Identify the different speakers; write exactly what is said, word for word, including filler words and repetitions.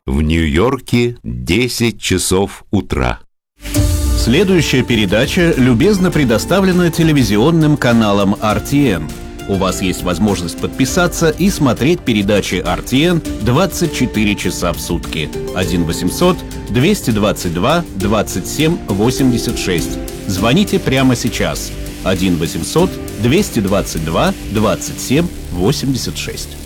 Speaker 1: В Нью-Йорке десять часов утра.
Speaker 2: Следующая передача любезно предоставлена телевизионным каналом ар ти эн. У вас есть возможность подписаться и смотреть передачи ар ти эн двадцать четыре часа в сутки. один восемьсот двести двадцать два двадцать семь восемьдесят шесть. Звоните прямо сейчас. один восемьсот двести двадцать два двадцать семь восемьдесят шесть.